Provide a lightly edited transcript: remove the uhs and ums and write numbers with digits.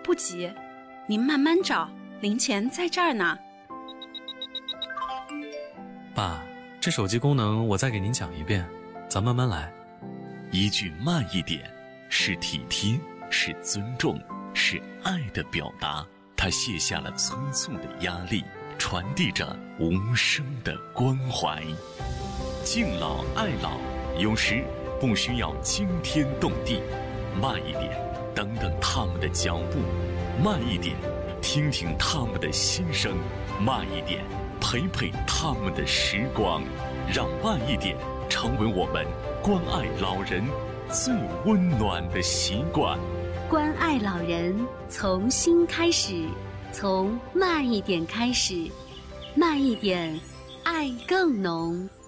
不急，您慢慢找，零钱在这儿呢。 爸，这手机功能我再给您讲一遍，咱慢慢来。 一句慢一点，是体贴，是尊重，是爱的表达。他卸下了催促的压力，传递着无声的关怀。敬老爱老，有时不需要惊天动地，慢一点，等等他们的脚步；慢一点，听听他们的心声；慢一点，陪陪他们的时光。让慢一点成为我们关爱老人最温暖的习惯。 关爱老人从心开始，从慢一点开始，慢一点，爱更浓。